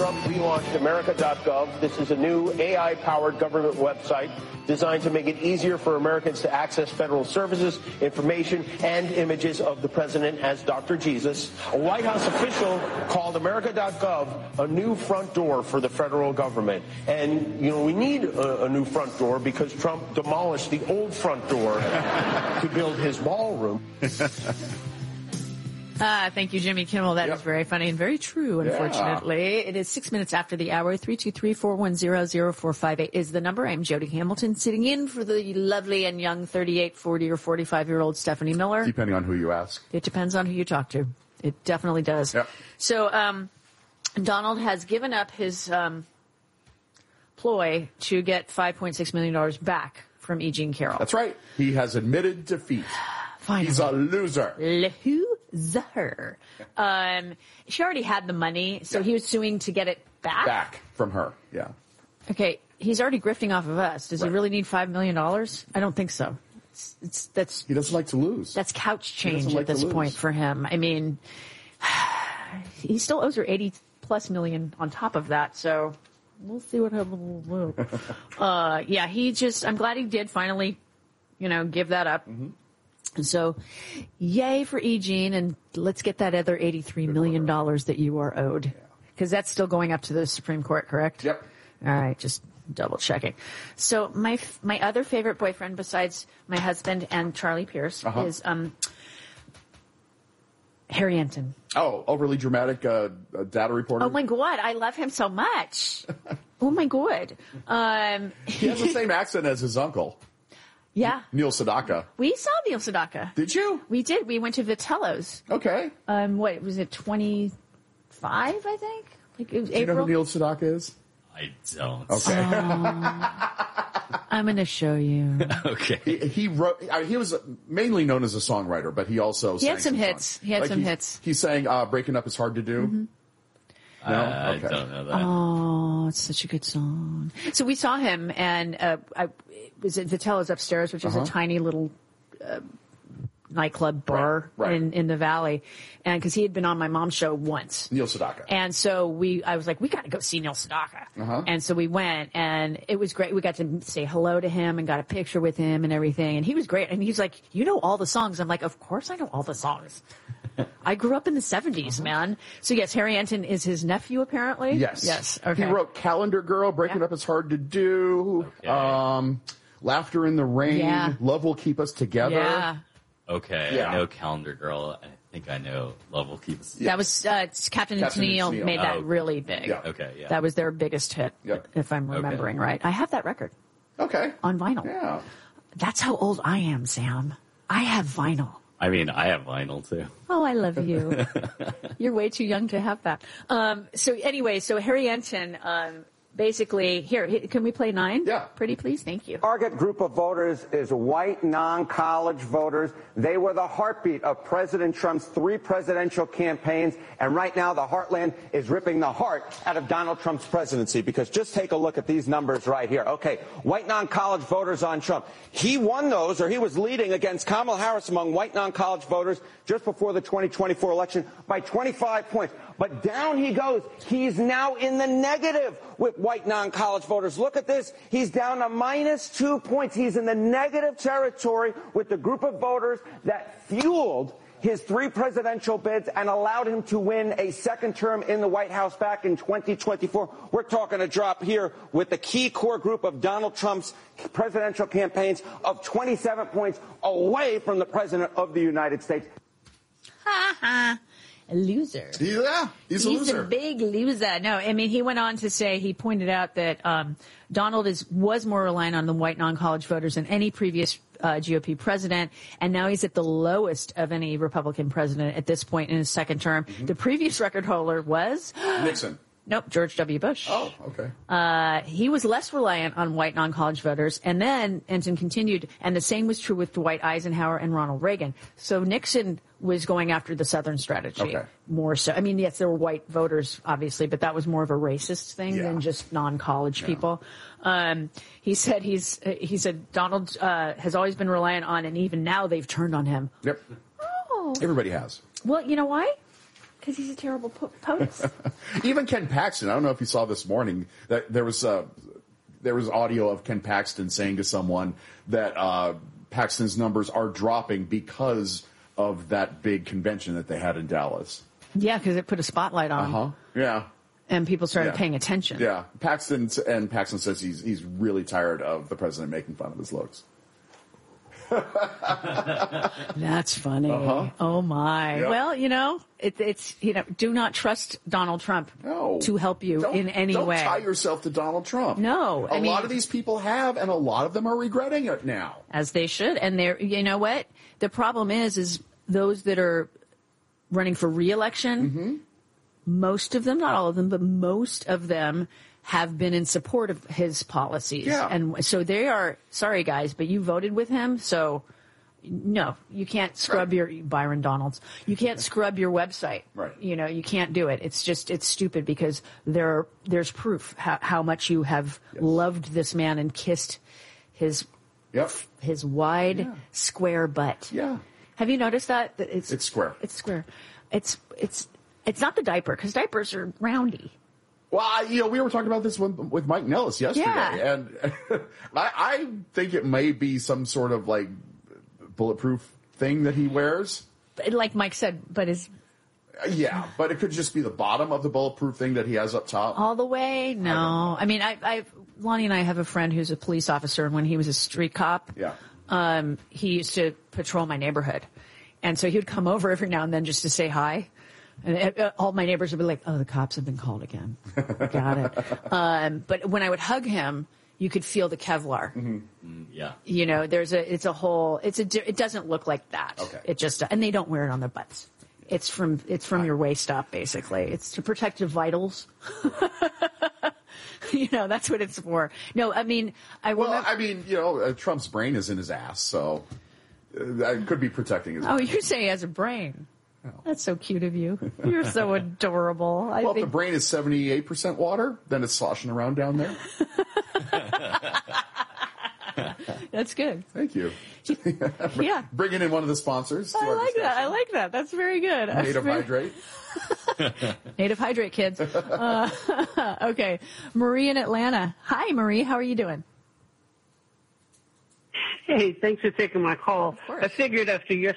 Trump relaunched America.gov. This is a new AI-powered government website designed to make it easier for Americans to access federal services, information, and images of the president as Dr. Jesus. A White House official called America.gov a new front door for the federal government. And, you know, we need a new front door because Trump demolished the old front door to build his ballroom. Thank you, Jimmy Kimmel. That is very funny and very true, unfortunately. Yeah. It is 6 minutes after the hour. 323-410-0458 is the number. I'm Jody Hamilton, sitting in for the lovely and young 38, 40, or 45-year-old Stephanie Miller. Depending on who you ask. It depends on who you talk to. It definitely does. Yep. So Donald has given up his ploy to get $5.6 million back from E. Jean Carroll. That's right. He has admitted defeat. Finally. He's a loser. Loser. She already had the money, so he was suing to get it back? Back from her, yeah. Okay, he's already grifting off of us. Does he really need $5 million? I don't think so. He doesn't like to lose. That's couch change at this point for him. I mean, he still owes her $80+ million on top of that, so we'll see what happens. I'm glad he did finally, give that up. Mm-hmm. So, yay for E. Jean, and let's get that other $83 million that you are owed. Because that's still going up to the Supreme Court, correct? Yep. All right, just double checking. So, my other favorite boyfriend besides my husband and Charlie Pierce is Harry Enton. Oh, overly dramatic data reporter? Oh, my God, I love him so much. Oh, my God. He has the same accent as his uncle. Yeah. Neil Sedaka. We saw Neil Sedaka. Did you? We did. We went to Vitello's. Okay. What was it, 25, I think? Like it was Do you know who Neil Sedaka is? I don't. Okay. I'm going to show you. Okay. He wrote, he was mainly known as a songwriter, but he also sang had some hits. songs. He had some hits. He sang Breaking Up Is Hard to Do. Mm-hmm. No? I don't know that. Oh, it's such a good song. So we saw him, and I was at Vitello's upstairs, which is a tiny little nightclub bar in the Valley, and because he had been on my mom's show once. Neil Sedaka. And so I was like, we got to go see Neil Sedaka. And so we went, and it was great. We got to say hello to him and got a picture with him and everything, and he was great. And he's like, you know all the songs? I'm like, of course I know all the songs. I grew up in the 70s, man. So yes, Harry Enton is his nephew, apparently? Yes. Okay. He wrote Calendar Girl, Breaking Up Is Hard to Do, Laughter in the Rain, Love Will Keep Us Together. Yeah. Okay, I know Calendar Girl. I think I know Love Will Keep Us Together. That was Captain and Tennille made that really big. Yeah. Okay, yeah. That was their biggest hit, if I'm remembering right. I have that record. Okay. On vinyl. Yeah. That's how old I am, Sam. I have vinyl. I mean, I have vinyl too. Oh, I love you. You're way too young to have that. So Harry Enton, basically, here, can we play 9? Yeah. Pretty please? Thank you. Target group of voters is white, non-college voters. They were the heartbeat of President Trump's 3 presidential campaigns, and right now the heartland is ripping the heart out of Donald Trump's presidency, because just take a look at these numbers right here. Okay, white non-college voters on Trump. He won those, or he was leading against Kamala Harris among white non-college voters just before the 2024 election by 25 points. But down he goes. He's now in the negative with white non-college voters. Look at this. He's down to -2 points. He's in the negative territory with the group of voters that fueled his 3 presidential bids and allowed him to win a second term in the White House back in 2024. We're talking a drop here with the key core group of Donald Trump's presidential campaigns of 27 points away from the president of the United States. Ha ha. A loser. Yeah, he's a loser. He's a big loser. No, I mean, he went on to say, he pointed out that Donald was more reliant on the white non-college voters than any previous GOP president, and now he's at the lowest of any Republican president at this point in his second term. Mm-hmm. The previous record holder was Nixon. Nope, George W. Bush. Oh, okay. He was less reliant on white non-college voters, and then Enton continued, and the same was true with Dwight Eisenhower and Ronald Reagan. So Nixon was going after the Southern strategy more so. I mean, yes, there were white voters, obviously, but that was more of a racist thing than just non-college people. He said Donald has always been reliant on, and even now they've turned on him. Yep. Oh. Everybody has. Well, you know why? Because he's a terrible POTUS. Even Ken Paxton, I don't know if you saw this morning, that there was audio of Ken Paxton saying to someone that Paxton's numbers are dropping because of that big convention that they had in Dallas. Yeah, because it put a spotlight on him. Yeah. And people started paying attention. Yeah. Paxton says he's really tired of the president making fun of his looks. That's funny. Oh my. Yep. Well, it's do not trust Donald Trump to help you in any way. Don't tie yourself to Donald Trump. No. A lot of these people have, and a lot of them are regretting it now. As they should. And you know what? The problem is those that are running for re-election, most of them, not all of them, but most of them have been in support of his policies. Yeah. And so they are, sorry guys, but you voted with him, so no, you can't scrub your, Byron Donalds, you can't scrub your website. Right. You can't do it. It's stupid because there's proof how much you have loved this man and kissed his wide square butt. Yeah. Have you noticed that? It's square. It's square. It's not the diaper, because diapers are roundy. Well, we were talking about this with Mike Nellis yesterday, and I think it may be some sort of like bulletproof thing that he wears. Like Mike said, but but it could just be the bottom of the bulletproof thing that he has up top. All the way? No. I mean, Lonnie and I have a friend who's a police officer, and when he was a street cop, he used to patrol my neighborhood. And so he would come over every now and then just to say hi. And all my neighbors would be like, oh, the cops have been called again. Got it. But when I would hug him, you could feel the Kevlar. Yeah. It doesn't look like that. Okay. It just, and they don't wear it on their butts. It's from your waist up, basically. It's to protect your vitals. That's what it's for. No, I mean, Trump's brain is in his ass, so that could be protecting his brain. Oh, you're saying he has a brain. That's so cute of you. You're so adorable. If the brain is 78% water, then it's sloshing around down there. That's good. Thank you. Yeah. Bringing in one of the sponsors. I like that. That's very good. Native Hydrate. Native Hydrate, kids. Okay. Marie in Atlanta. Hi, Marie. How are you doing? Hey, thanks for taking my call. Of course. I figured after